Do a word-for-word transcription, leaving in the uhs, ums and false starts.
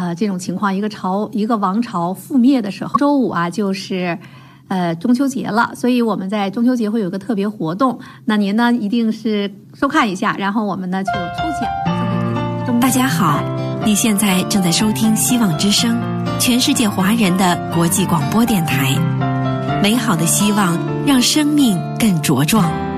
呃这种情况，一个朝一个王朝覆灭的时候，周五啊就是呃中秋节了，所以我们在中秋节会有一个特别活动，那您呢一定是收看一下，然后我们呢就抽奖。 大家好，你现在正在收听希望之声，全世界华人的国际广播电台。美好的希望让生命更茁壮。